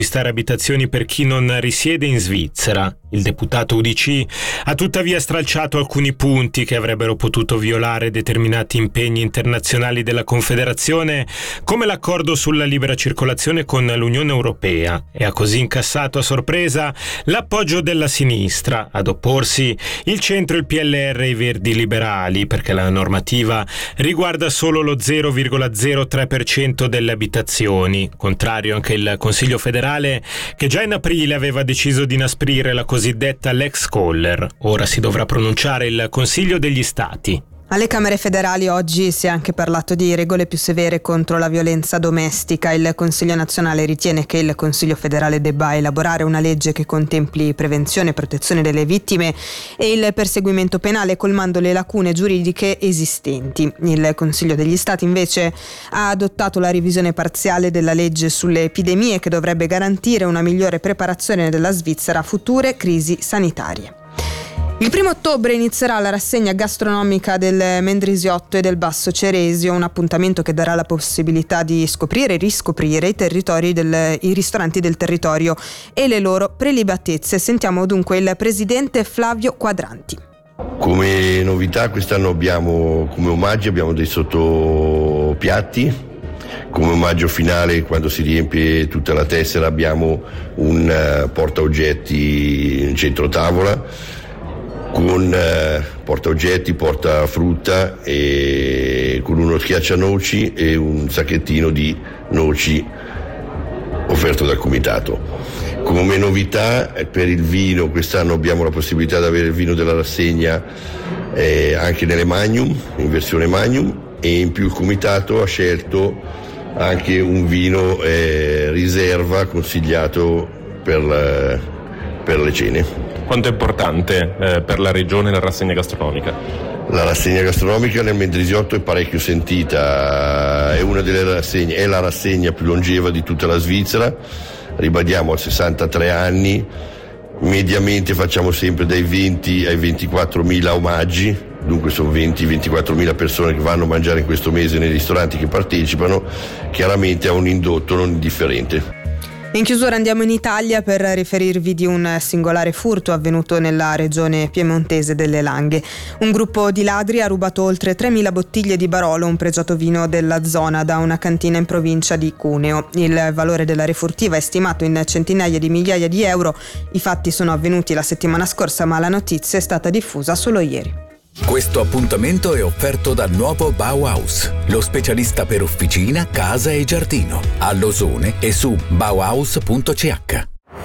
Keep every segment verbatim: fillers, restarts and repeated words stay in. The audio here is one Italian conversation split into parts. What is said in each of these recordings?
acquistare abitazioni per chi non risiede in Svizzera. Il deputato U D C ha tuttavia stralciato alcuni punti che avrebbero potuto violare determinati impegni internazionali della Confederazione, come l'accordo sulla libera circolazione con l'Unione Europea, e ha così incassato a sorpresa l'appoggio della sinistra. Ad opporsi il centro, il P L R e i Verdi Liberali, perché la normativa riguarda solo lo zero virgola zero tre per cento delle abitazioni. Contrario anche il Consiglio federale, che già in aprile aveva deciso di inasprire la cosiddetta Lex Koller. Ora si dovrà pronunciare il Consiglio degli Stati. Alle Camere federali oggi si è anche parlato di regole più severe contro la violenza domestica. Il Consiglio nazionale ritiene che il Consiglio federale debba elaborare una legge che contempli prevenzione e protezione delle vittime e il perseguimento penale, colmando le lacune giuridiche esistenti. Il Consiglio degli Stati invece ha adottato la revisione parziale della legge sulle epidemie, che dovrebbe garantire una migliore preparazione della Svizzera a future crisi sanitarie. Il primo ottobre inizierà la rassegna gastronomica del Mendrisiotto e del Basso Ceresio, un appuntamento che darà la possibilità di scoprire e riscoprire i territori del, i ristoranti del territorio e le loro prelibatezze. Sentiamo dunque il presidente Flavio Quadranti. Come novità quest'anno abbiamo, come omaggio, abbiamo dei sottopiatti. Come omaggio finale, quando si riempie tutta la tessera, abbiamo un uh, portaoggetti in centro tavola, con eh, porta oggetti, porta frutta, e con uno schiaccianoci e un sacchettino di noci offerto dal comitato. Come novità, eh, per il vino, quest'anno abbiamo la possibilità di avere il vino della rassegna eh, anche nelle Magnum, in versione Magnum, e in più il comitato ha scelto anche un vino eh, riserva consigliato per, eh, per le cene. Quanto è importante eh, per la regione la rassegna gastronomica? La rassegna gastronomica nel Mendrisiotto è parecchio sentita, è una delle rassegne, è la rassegna più longeva di tutta la Svizzera, ribadiamo a sessantatré anni, mediamente facciamo sempre dai venti ai ventiquattromila omaggi, dunque sono venti ventiquattromila persone che vanno a mangiare in questo mese nei ristoranti che partecipano, chiaramente ha un indotto non indifferente. In chiusura andiamo in Italia per riferirvi di un singolare furto avvenuto nella regione piemontese delle Langhe. Un gruppo di ladri ha rubato oltre tremila bottiglie di Barolo, un pregiato vino della zona, da una cantina in provincia di Cuneo. Il valore della refurtiva è stimato in centinaia di migliaia di euro. I fatti sono avvenuti la settimana scorsa, ma la notizia è stata diffusa solo ieri. Questo appuntamento è offerto dal nuovo Bauhaus, lo specialista per officina, casa e giardino, a Losone e su bauhaus punto c h.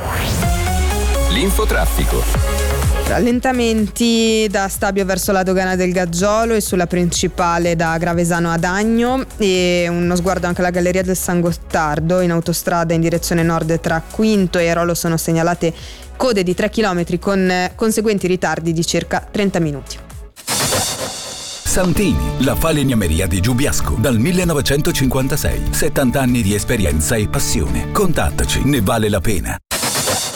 L'infotraffico. Rallentamenti da Stabio verso la dogana del Gaggiolo e sulla principale da Gravesano ad Agno, e uno sguardo anche alla galleria del San Gottardo. In autostrada in direzione nord tra Quinto e Rolo sono segnalate code di tre chilometri con conseguenti ritardi di circa trenta minuti. Santini, la falegnameria di Giubiasco, dal millenovecentocinquantasei. settanta anni di esperienza e passione. Contattaci, ne vale la pena.